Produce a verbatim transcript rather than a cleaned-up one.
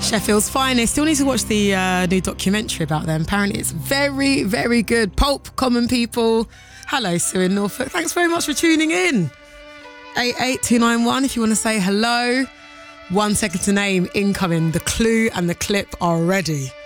Sheffield's finest. Still need to watch the uh, new documentary about them. Apparently it's very, very good. Pulp, Common People. Hello, Sue in Norfolk. Thanks very much for tuning in. eight eight two nine one if you want to say hello. One second to name incoming. The clue and the clip are ready.